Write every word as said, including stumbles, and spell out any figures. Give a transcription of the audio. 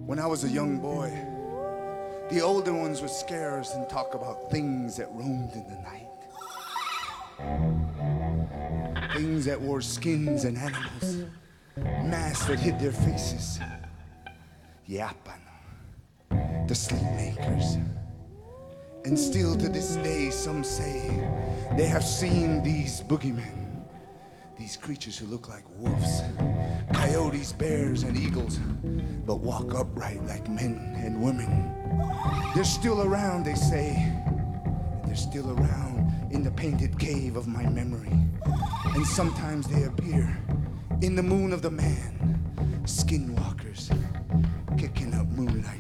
When I was a young boy, the older ones would scare us and talk about things that roamed in the night. Things that wore skins and animals, masks that hid their faces. Yapan, the sleep makers. And still to this day, some say they have seen these boogeymen. These creatures who look like wolves, coyotes, bears, and eagles, but walk upright like men and women. They're still around, they say, and they're still around in the painted cave of my memory. And sometimes they appear in the moon of the man, skinwalkers, kicking up moonlight